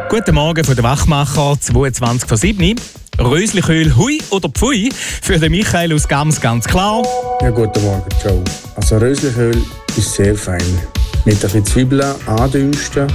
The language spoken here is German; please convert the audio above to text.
Guten Morgen von der Wachmacher, 22 vor 7. Röslichöl, hui oder pfui? Für den Michael aus Gams ganz klar. Ja, guten Morgen, ciao. Also Röslichöl ist sehr fein. Mit ein bisschen Zwiebeln andünsten